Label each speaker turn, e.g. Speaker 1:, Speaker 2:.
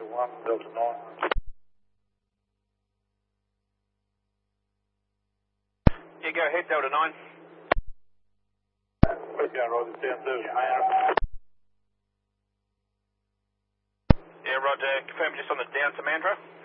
Speaker 1: 1, Delta 9.
Speaker 2: Yeah, go ahead, Delta 9.
Speaker 1: We're going to ride this down service, mate.
Speaker 2: Yeah, roger. Confirm just on the down to Mandurah.